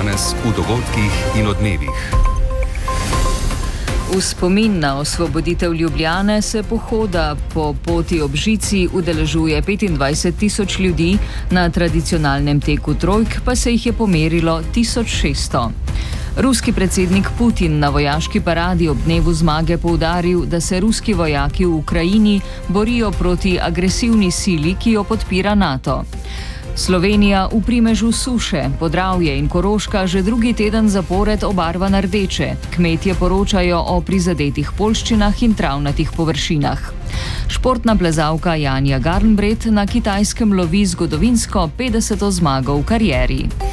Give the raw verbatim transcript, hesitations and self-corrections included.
danes v dogodkih in odmevih. V spomin na osvoboditev Ljubljane se pohoda po poti ob žici udeležuje petindvajset tisoč ljudi, na tradicionalnem teku trojk pa se jih je pomerilo tisoč šeststo. Ruski predsednik Putin na vojaški paradi ob dnevu zmage poudaril, da se ruski vojaki v Ukrajini borijo proti agresivni sili, ki jo podpira NATO. Slovenija v primežu suše, Podravje in Koroška že drugi teden zapored obarvan rdeče. Kmetje poročajo o prizadetih poljščinah in travnatih površinah. Športna plezalka Janja Garnbret na Kitajskem lovi zgodovinsko petdeseto zmago v karieri.